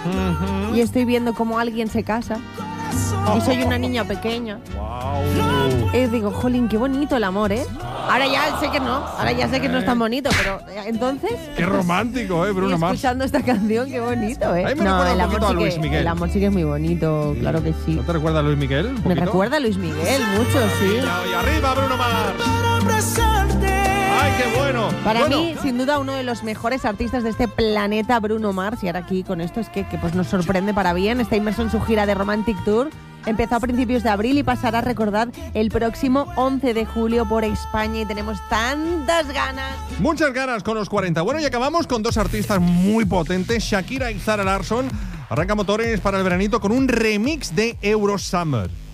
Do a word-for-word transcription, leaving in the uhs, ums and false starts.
Uh-huh. Y estoy viendo cómo alguien se casa. Oh. Y soy una niña pequeña. Wow. Y digo, jolín, qué bonito el amor, ¿eh? Ahora ya sé que no, ahora ya sé que no es tan bonito, pero entonces... Qué romántico, ¿eh? Bruno Mars. Escuchando esta canción, qué bonito, ¿eh? A mí me no, recuerda el un amor poquito sí a Luis que, Miguel. El amor sí que es muy bonito, sí. Claro que sí. ¿No te recuerda a Luis Miguel? ¿Un Me poquito? recuerda a Luis Miguel mucho, sí. Y arriba, Bruno Mars. ¡Ay, qué bueno! Para bueno. mí, sin duda, uno de los mejores artistas de este planeta, Bruno Mars. Y ahora aquí con esto es que, que pues nos sorprende para bien. Está inmerso en su gira de Romantic Tour. Empezó a principios de abril y pasará a recordar el próximo once de julio por España y tenemos tantas ganas. Muchas ganas con los cuarenta. Bueno, y acabamos con dos artistas muy potentes, Shakira y Zara Larsson. Arranca motores para el veranito con un remix de Eurosummer.